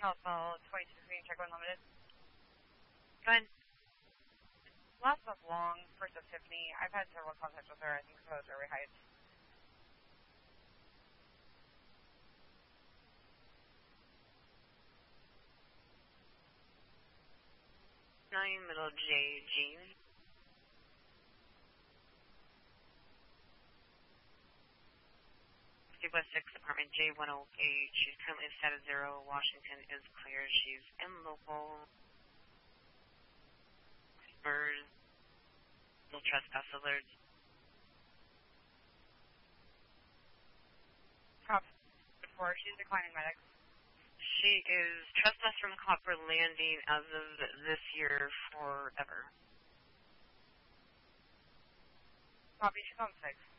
California 2216, check 1 limited. Go ahead. Last month long, first of Tiffany. I've had several contacts with her. I think so is Irving Heights. Middle J, Jean. West 6, apartment J108. She's currently status 0. Washington is clear. She's in local. Spurs. No trespass alert. Cop 4, she's declining medics. She is trespass from Copper Landing as of this year forever. Copy, she's on 6.